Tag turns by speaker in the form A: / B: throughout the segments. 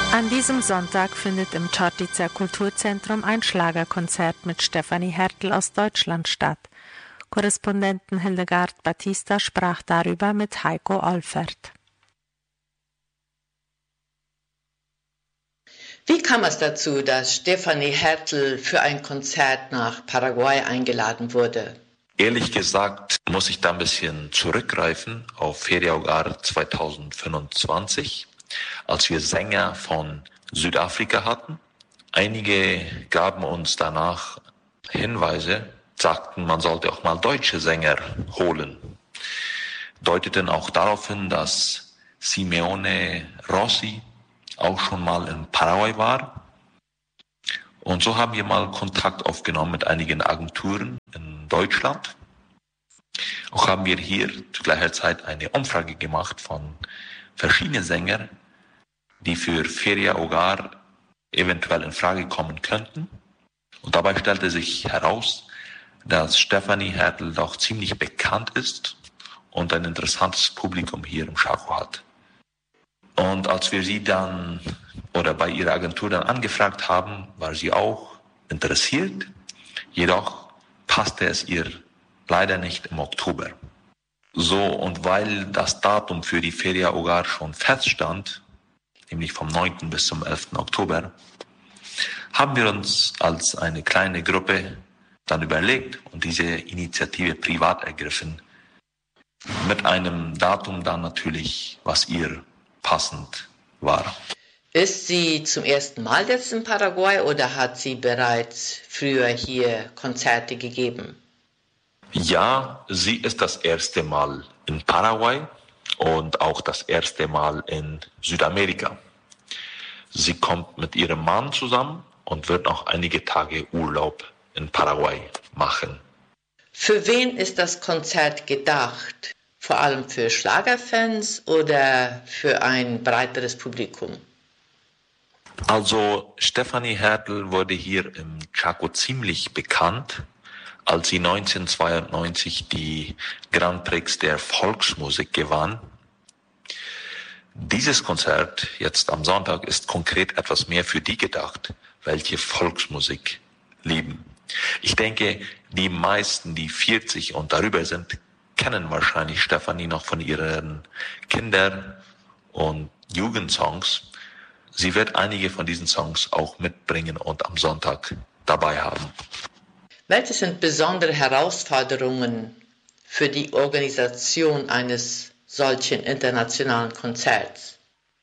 A: An diesem Sonntag findet im Čortica Kulturzentrum ein Schlagerkonzert mit Stefanie Hertel aus Deutschland statt. Korrespondentin Hildegard Batista sprach darüber mit Heiko Olfert.
B: Wie kam es dazu, dass Stefanie Hertel für ein Konzert nach Paraguay eingeladen wurde?
C: Ehrlich gesagt muss ich da ein bisschen zurückgreifen auf Feria Hogar 2025, als wir Sänger von Südafrika hatten. Einige gaben uns danach Hinweise, sagten, man sollte auch mal deutsche Sänger holen. Deuteten auch darauf hin, dass Simeone Rossi auch schon mal in Paraguay war. Und so haben wir mal Kontakt aufgenommen mit einigen Agenturen in Deutschland. Auch haben wir hier zu gleicher Zeit eine Umfrage gemacht von verschiedenen Sängern, die für Feria Hogar eventuell in Frage kommen könnten. Und dabei stellte sich heraus, dass Stefanie Hertel doch ziemlich bekannt ist und ein interessantes Publikum hier im Chaco hat. Und als wir sie dann oder bei ihrer Agentur dann angefragt haben, war sie auch interessiert. Jedoch passte es ihr leider nicht im Oktober. So, und weil das Datum für die Feria Hogar schon feststand, nämlich vom 9. bis zum 11. Oktober, haben wir uns als eine kleine Gruppe dann überlegt und diese Initiative privat ergriffen, mit einem Datum dann natürlich, was ihr passend war.
B: Ist sie zum ersten Mal jetzt in Paraguay oder hat sie bereits früher hier Konzerte gegeben?
C: Ja, sie ist das erste Mal in Paraguay und auch das erste Mal in Südamerika. Sie kommt mit ihrem Mann zusammen und wird auch einige Tage Urlaub in Paraguay machen.
B: Für wen ist das Konzert gedacht? Vor allem für Schlagerfans oder für ein breiteres Publikum?
C: Also Stefanie Hertel wurde hier im Chaco ziemlich bekannt, als sie 1992 die Grand Prix der Volksmusik gewann. Dieses Konzert jetzt am Sonntag ist konkret etwas mehr für die gedacht, welche Volksmusik lieben. Ich denke, die meisten, die 40 und darüber sind, kennen wahrscheinlich Stefanie noch von ihren Kinder- und Jugendsongs. Sie wird einige von diesen Songs auch mitbringen und am Sonntag dabei haben.
B: Welche sind besondere Herausforderungen für die Organisation eines solchen internationalen Konzerts?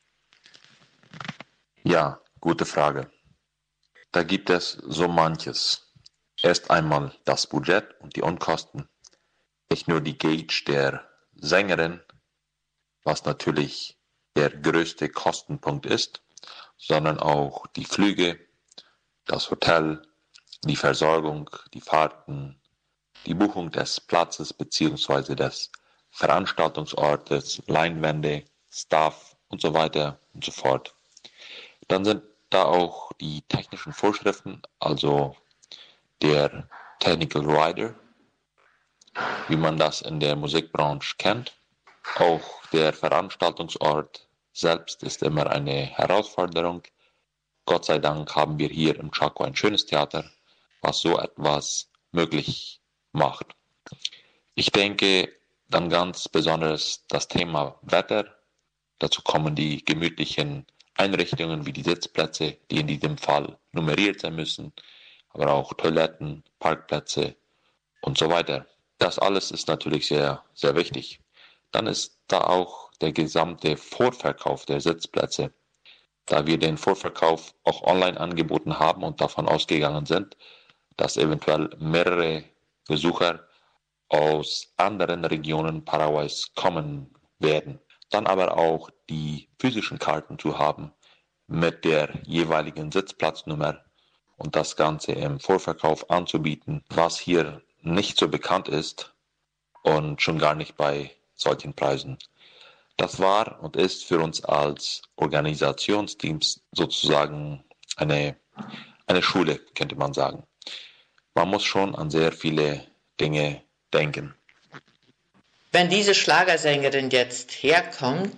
C: Ja, gute Frage. Da gibt es so manches. Erst einmal das Budget und die Unkosten. Nicht nur die Gage der Sängerin, was natürlich der größte Kostenpunkt ist, sondern auch die Flüge, das Hotel, die Versorgung, die Fahrten, die Buchung des Platzes bzw. des Veranstaltungsortes, Leinwände, Staff und so weiter und so fort. Dann sind da auch die technischen Vorschriften, also der Technical Rider, wie man das in der Musikbranche kennt. Auch der Veranstaltungsort selbst ist immer eine Herausforderung. Gott sei Dank haben wir hier im Chaco ein schönes Theater, was so etwas möglich macht. Ich denke dann ganz besonders das Thema Wetter. Dazu kommen die gemütlichen Einrichtungen wie die Sitzplätze, die in diesem Fall nummeriert sein müssen, aber auch Toiletten, Parkplätze und so weiter. Das alles ist natürlich sehr, sehr wichtig. Dann ist da auch der gesamte Vorverkauf der Sitzplätze. Da wir den Vorverkauf auch online angeboten haben und davon ausgegangen sind, dass eventuell mehrere Besucher aus anderen Regionen Paraguays kommen werden. Dann aber auch die physischen Karten zu haben mit der jeweiligen Sitzplatznummer und das Ganze im Vorverkauf anzubieten, was hier nicht so bekannt ist und schon gar nicht bei solchen Preisen. Das war und ist für uns als Organisationsteams sozusagen eine Schule, könnte man sagen. Man muss schon an sehr viele Dinge denken.
B: Wenn diese Schlagersängerin jetzt herkommt,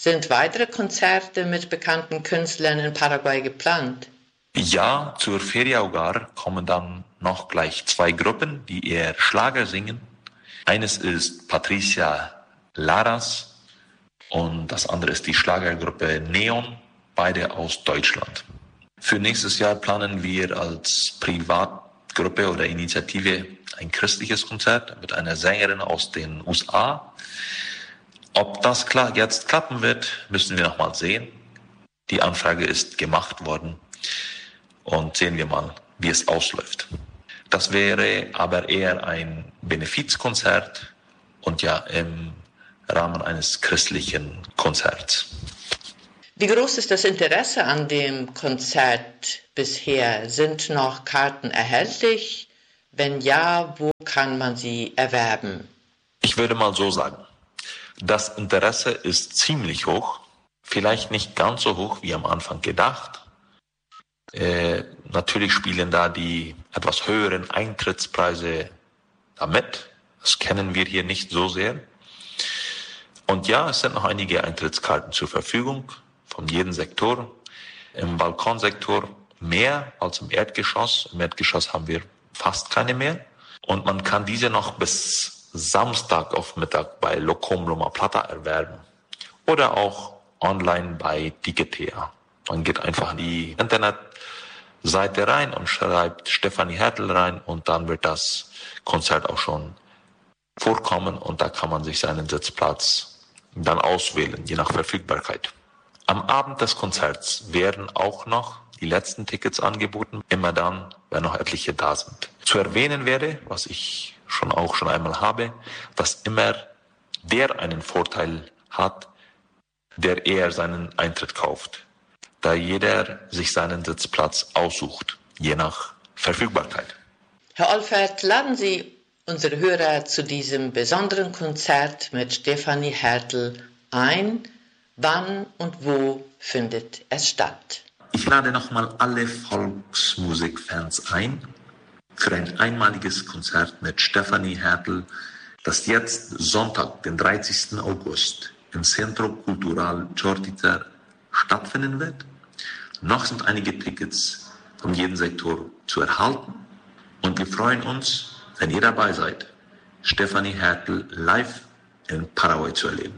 B: Sind weitere Konzerte mit bekannten Künstlern in Paraguay geplant?
C: Ja, zur Feriaugar kommen dann noch gleich 2 Gruppen, die eher Schlager singen. Eines ist Patricia Laras und das andere ist die Schlagergruppe Neon, beide aus Deutschland. Für nächstes Jahr planen wir als Privatgruppe oder Initiative ein christliches Konzert mit einer Sängerin aus den USA. Ob das jetzt klappen wird, müssen wir noch mal sehen. Die Anfrage ist gemacht worden und sehen wir mal, wie es ausläuft. Das wäre aber eher ein Benefizkonzert und ja im Rahmen eines christlichen Konzerts.
B: Wie groß ist das Interesse an dem Konzert bisher? Sind noch Karten erhältlich? Wenn ja, wo kann man sie erwerben?
C: Ich würde mal so sagen, das Interesse ist ziemlich hoch, vielleicht nicht ganz so hoch wie am Anfang gedacht. Natürlich spielen da die etwas höheren Eintrittspreise damit. Das kennen wir hier nicht so sehr. Und ja, es sind noch einige Eintrittskarten zur Verfügung von jedem Sektor. Im Balkonsektor mehr als im Erdgeschoss. Im Erdgeschoss haben wir fast keine mehr. Und man kann diese noch bis Samstag auf Mittag bei Locom Loma Plata erwerben. Oder auch online bei Ticket.TA. Man geht einfach in die Internetseite rein und schreibt Stefanie Hertel rein und dann wird das Konzert auch schon vorkommen und da kann man sich seinen Sitzplatz dann auswählen, je nach Verfügbarkeit. Am Abend des Konzerts werden auch noch die letzten Tickets angeboten, immer dann, wenn noch etliche da sind. Zu erwähnen wäre, was ich schon einmal habe, dass immer der einen Vorteil hat, der eher seinen Eintritt kauft, da jeder sich seinen Sitzplatz aussucht, je nach Verfügbarkeit.
B: Herr Olfert, laden Sie unsere Hörer zu diesem besonderen Konzert mit Stefanie Hertel ein. Wann und wo findet es statt?
C: Ich lade nochmal alle Volksmusikfans ein für ein einmaliges Konzert mit Stefanie Hertel, das jetzt Sonntag, den 30. August im Centro Cultural Chortitzer stattfinden wird. Noch sind einige Tickets von jedem Sektor zu erhalten und wir freuen uns, wenn ihr dabei seid, Stefanie Hertel live in Paraguay zu erleben.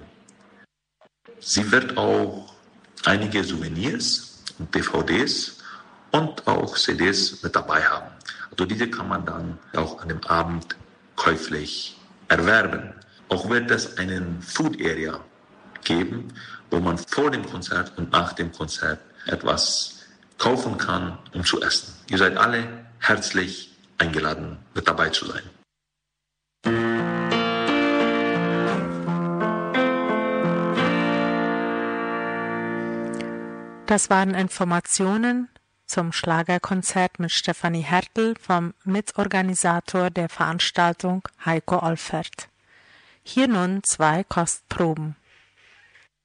C: Sie wird auch einige Souvenirs und DVDs und auch CDs mit dabei haben. Also diese kann man dann auch an dem Abend käuflich erwerben. Auch wird es einen Food Area geben, wo man vor dem Konzert und nach dem Konzert etwas kaufen kann, um zu essen. Ihr seid alle herzlich eingeladen, mit dabei zu sein.
A: Das waren Informationen zum Schlagerkonzert mit Stefanie Hertel vom Mitorganisator der Veranstaltung Heiko Olfert. Hier nun 2 Kostproben.